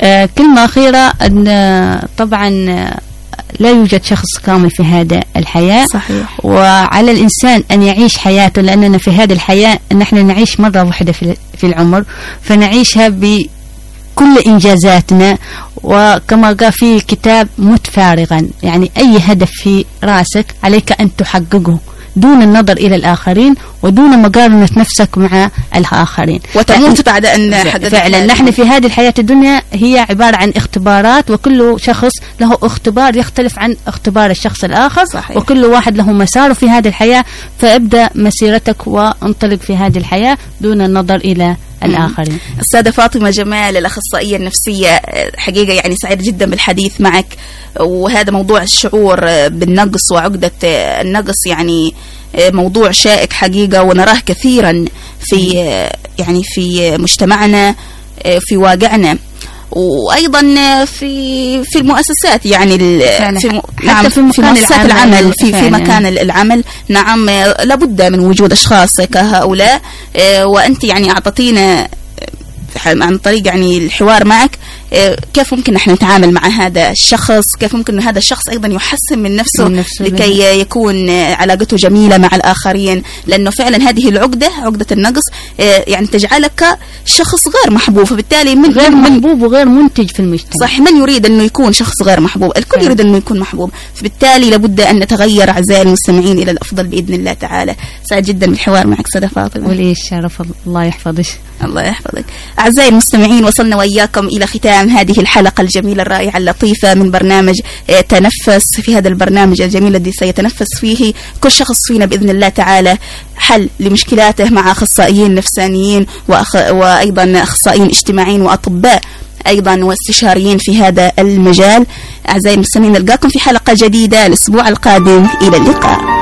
كلمة أخيرة، أن طبعا لا يوجد شخص كامل في هذا الحياة. صحيح. وعلى الإنسان أن يعيش حياته، لأننا في هذه الحياة نحن نعيش مرة واحدة في العمر، فنعيشها بكل إنجازاتنا. وكما قال في الكتاب مت فارغا، يعني أي هدف في رأسك عليك أن تحققه دون النظر إلى الآخرين ودون مقارنة نفسك مع الآخرين، وتموت بعد أن حققت. فعلا نحن في هذه الحياة الدنيا هي عبارة عن اختبارات، وكل شخص له اختبار يختلف عن اختبار الشخص الآخر. صحيح. وكل واحد له مساره في هذه الحياة، فابدأ مسيرتك وانطلق في هذه الحياة دون النظر إلى الآخرين. السادة فاطمة جمال الأخصائية النفسية، حقيقة يعني سعيد جدا بالحديث معك. وهذا موضوع الشعور بالنقص وعقدة النقص يعني موضوع شائك حقيقة، ونراه كثيرا في مجتمعنا، في واقعنا، وأيضا في المؤسسات، يعني حتى في مؤسسات العمل، في مكان العمل. نعم، لابد من وجود أشخاص كهؤلاء. وأنت يعني أعطتينا عن طريق يعني الحوار معك كيف ممكن نحن نتعامل مع هذا الشخص، كيف ممكن هذا الشخص أيضا يحسن من نفسه لكي يكون علاقته جميلة مع الآخرين. لأنه فعلا هذه عقدة النقص يعني تجعلك شخص غير محبوب، فبالتالي غير محبوب وغير منتج في المجتمع. صح، من يريد أنه يكون شخص غير محبوب؟ الكل يريد أنه يكون محبوب، فبالتالي لابد أن نتغير أعزائي المستمعين إلى الأفضل بإذن الله تعالى. سعيد جدا بالحوار معك سادة فاطمة. ولي الشرف، الله يحفظك. الله يحفظك. أعزائي المستمعين، وصلنا وإياكم إلى ختام هذه الحلقة الجميلة الرائعة اللطيفة من برنامج تنفس. في هذا البرنامج الجميل الذي سيتنفس فيه كل شخص فينا بإذن الله تعالى حل لمشكلاته مع أخصائيين نفسانيين وأيضا أخصائيين اجتماعيين وأطباء أيضا واستشاريين في هذا المجال. أعزائي المستمعين، نلقاكم في حلقة جديدة الأسبوع القادم. إلى اللقاء.